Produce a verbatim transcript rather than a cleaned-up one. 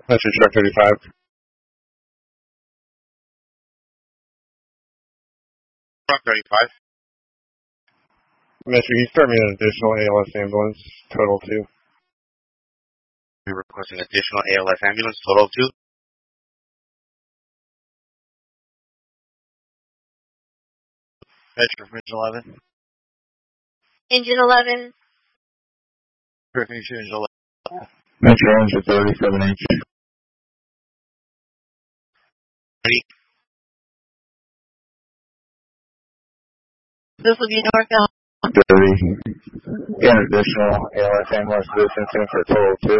That's your truck thirty-five. Truck thirty-five. Mister, you start me an additional A L S ambulance, total two. You're requesting additional A L S ambulance, total of two. Metro for engine eleven. Engine eleven. Griffin engine eleven. Metro engine thirty-seven H. Ready? This will be northbound. thirty. Get an additional A L S ambulance to this incident for a total of two.